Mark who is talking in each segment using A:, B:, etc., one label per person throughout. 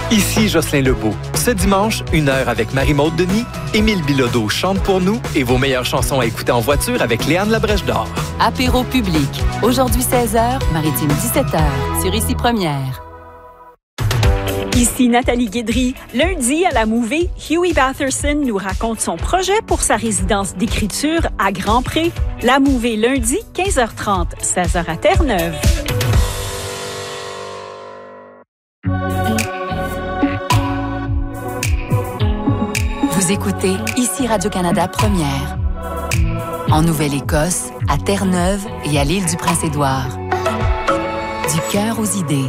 A: Ici Jocelyn Lebeau. Ce dimanche, 1h avec Marie-Maude Denis, Émile Bilodeau chante pour nous et vos meilleures chansons à écouter en voiture avec Léane Labrèche d'Or.
B: Apéro public. Aujourd'hui 16h, Maritime 17h, sur Ici Première.
C: Ici Nathalie Guédry. Lundi, à la Mouvée, Huey Batherson nous raconte son projet pour sa résidence d'écriture à Grand-Pré. La Mouvée, lundi, 15h30, 16h à Terre-Neuve.
B: Vous écoutez Ici Radio-Canada Première. En Nouvelle-Écosse, à Terre-Neuve et à l'île du Prince-Édouard. Du cœur aux idées.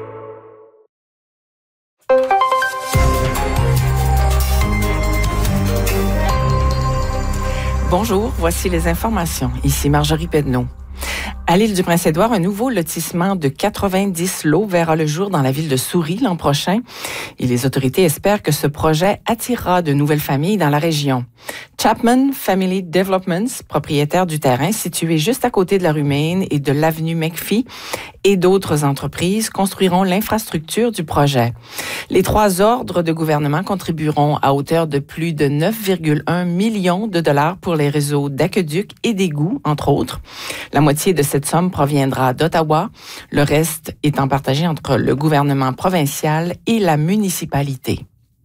D: Bonjour, voici les informations. Ici Marjorie Pedneau. À l'île du Prince-Édouard, un nouveau lotissement de 90 lots verra le jour dans la ville de Souris l'an prochain. Et les autorités espèrent que ce projet attirera de nouvelles familles dans la région. Chapman Family Developments, propriétaire du terrain situé juste à côté de la rue Main et de l'avenue McPhee, et d'autres entreprises construiront l'infrastructure du projet. Les 3 ordres de gouvernement contribueront à hauteur de plus de 9,1 millions de dollars pour les réseaux d'aqueducs et d'égouts, entre autres. La moitié de cette somme proviendra d'Ottawa, le reste étant partagé entre le gouvernement provincial et la municipalité.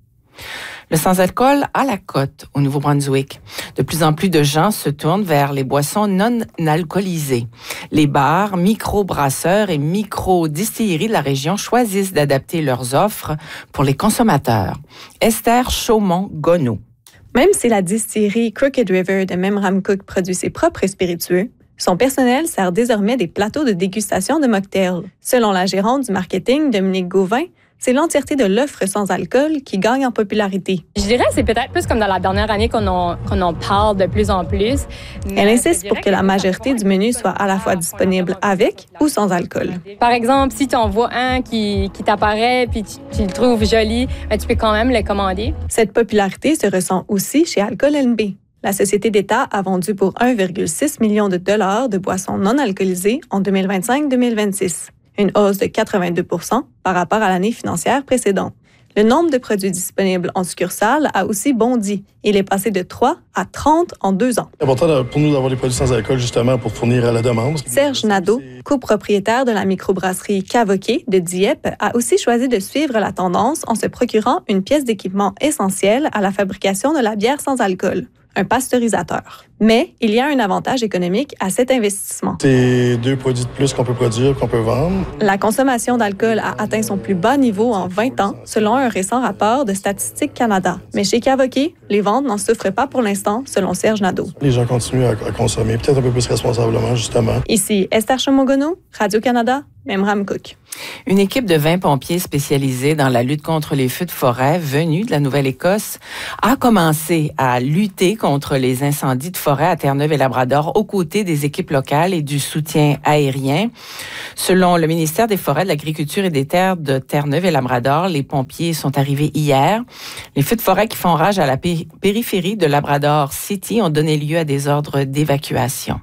D: Le sans-alcool à la cote au Nouveau-Brunswick. De plus en plus de gens se tournent vers les boissons non alcoolisées. Les bars, micro-brasseurs et micro-distilleries de la région choisissent d'adapter leurs offres pour les consommateurs. Esther Chaumont-Gonneau.
E: Même si la distillerie Crooked River de Memramcook produit ses propres spiritueux, son personnel sert désormais des plateaux de dégustation de mocktails. Selon la gérante du marketing, Dominique Gauvin, c'est l'entièreté de l'offre sans alcool qui gagne en popularité.
F: Je dirais que c'est peut-être plus comme dans la dernière année qu'on en parle de plus en plus.
E: Elle insiste pour que la majorité du menu soit à la fois disponible avec ou sans alcool.
F: Par exemple, si tu en vois un qui t'apparaît puis tu le trouves joli, tu peux quand même le commander.
E: Cette popularité se ressent aussi chez Alcool NB. La société d'État a vendu pour 1,6 million de dollars de boissons non alcoolisées en 2025-2026. Une hausse de 82 % par rapport à l'année financière précédente. Le nombre de produits disponibles en succursale a aussi bondi. Il est passé de 3 à 30 en 2 ans.
G: C'est important pour nous d'avoir des produits sans alcool, justement, pour fournir à la demande.
E: Serge Nadeau, copropriétaire de la microbrasserie Cavoquet de Dieppe, a aussi choisi de suivre la tendance en se procurant une pièce d'équipement essentielle à la fabrication de la bière sans alcool, un pasteurisateur. Mais il y a un avantage économique à cet investissement.
G: C'est 2 produits de plus qu'on peut produire, qu'on peut vendre.
E: La consommation d'alcool a atteint son plus bas niveau en 20 ans, selon un récent rapport de Statistique Canada. Mais chez Cavoquet, les ventes n'en souffrent pas pour l'instant, selon Serge Nadeau.
G: Les gens continuent à consommer, peut-être un peu plus responsablement, justement.
E: Ici Esther Chaumont-Gonneau, Radio-Canada, Memramcook.
D: Une équipe de 20 pompiers spécialisés dans la lutte contre les feux de forêt venus de la Nouvelle-Écosse a commencé à lutter contre les incendies de forêt à Terre-Neuve et Labrador aux côtés des équipes locales et du soutien aérien. Selon le ministère des Forêts, de l'Agriculture et des Terres de Terre-Neuve et Labrador, les pompiers sont arrivés hier. Les feux de forêt qui font rage à la périphérie de Labrador City ont donné lieu à des ordres d'évacuation.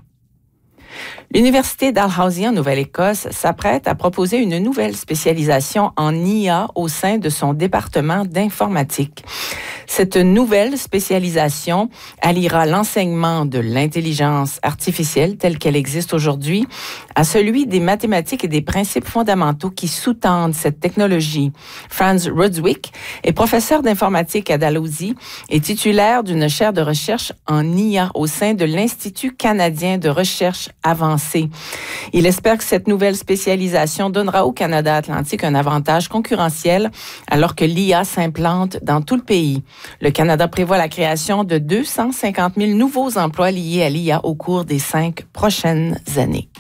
D: L'Université Dalhousie en Nouvelle-Écosse s'apprête à proposer une nouvelle spécialisation en IA au sein de son département d'informatique. Cette nouvelle spécialisation alliera l'enseignement de l'intelligence artificielle telle qu'elle existe aujourd'hui à celui des mathématiques et des principes fondamentaux qui sous-tendent cette technologie. Franz Rudwick est professeur d'informatique à Dalhousie et titulaire d'une chaire de recherche en IA au sein de l'Institut canadien de recherche avancée. Il espère que cette nouvelle spécialisation donnera au Canada Atlantique un avantage concurrentiel alors que l'IA s'implante dans tout le pays. Le Canada prévoit la création de 250 000 nouveaux emplois liés à l'IA au cours des 5 prochaines années.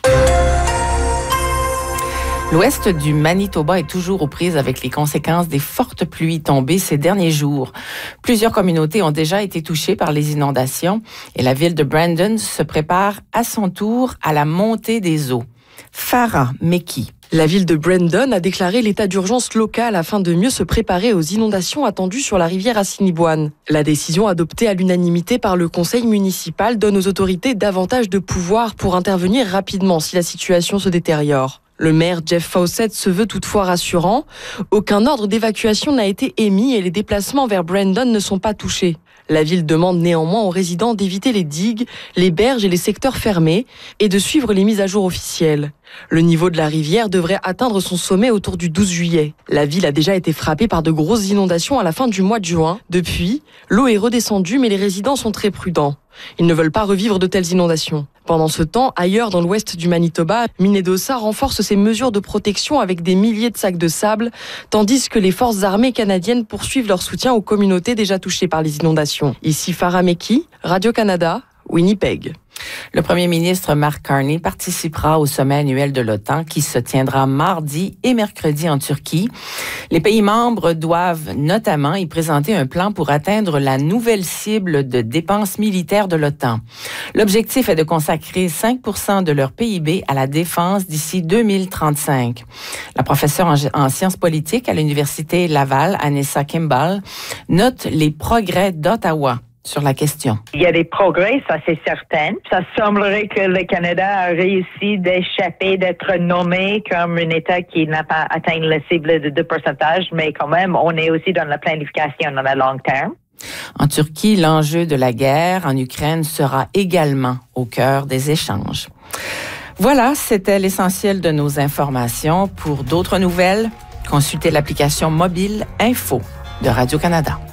D: L'ouest du Manitoba est toujours aux prises avec les conséquences des fortes pluies tombées ces derniers jours. Plusieurs communautés ont déjà été touchées par les inondations et la ville de Brandon se prépare à son tour à la montée des eaux. Farah Meki.
H: La ville de Brandon a déclaré l'état d'urgence local afin de mieux se préparer aux inondations attendues sur la rivière Assiniboine. La décision adoptée à l'unanimité par le conseil municipal donne aux autorités davantage de pouvoir pour intervenir rapidement si la situation se détériore. Le maire Jeff Fawcett se veut toutefois rassurant. Aucun ordre d'évacuation n'a été émis et les déplacements vers Brandon ne sont pas touchés. La ville demande néanmoins aux résidents d'éviter les digues, les berges et les secteurs fermés et de suivre les mises à jour officielles. Le niveau de la rivière devrait atteindre son sommet autour du 12 juillet. La ville a déjà été frappée par de grosses inondations à la fin du mois de juin. Depuis, l'eau est redescendue mais les résidents sont très prudents. Ils ne veulent pas revivre de telles inondations. Pendant ce temps, ailleurs dans l'ouest du Manitoba, Minnedosa renforce ses mesures de protection avec des milliers de sacs de sable, tandis que les forces armées canadiennes poursuivent leur soutien aux communautés déjà touchées par les inondations. Ici Farah Meki, Radio-Canada, Winnipeg.
D: Le premier ministre Mark Carney participera au sommet annuel de l'OTAN qui se tiendra mardi et mercredi en Turquie. Les pays membres doivent notamment y présenter un plan pour atteindre la nouvelle cible de dépenses militaires de l'OTAN. L'objectif est de consacrer 5% de leur PIB à la défense d'ici 2035. La professeure en sciences politiques à l'Université Laval, Anissa Kimball, note les progrès d'Ottawa sur la question.
I: Il y a des progrès, ça c'est certain. Ça semblerait que le Canada a réussi d'échapper d'être nommé comme un État qui n'a pas atteint la cible de 2%, mais quand même, on est aussi dans la planification dans le long terme.
D: En Turquie, l'enjeu de la guerre en Ukraine sera également au cœur des échanges. Voilà, c'était l'essentiel de nos informations. Pour d'autres nouvelles, consultez l'application mobile Info de Radio-Canada.